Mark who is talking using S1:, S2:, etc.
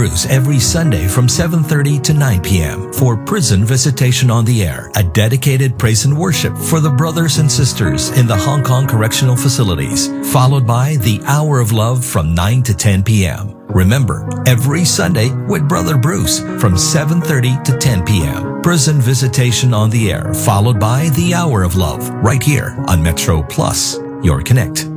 S1: Bruce every Sunday from 7:30 to 9 p.m. for Prison Visitation on the Air, a dedicated praise and worship for the brothers and sisters in the Hong Kong correctional facilities, followed by the Hour of Love from 9 to 10 p.m. Remember, every Sunday with Brother Bruce from 7:30 to 10 p.m. Prison Visitation on the Air, followed by the Hour of Love, right here on Metro Plus, your connect.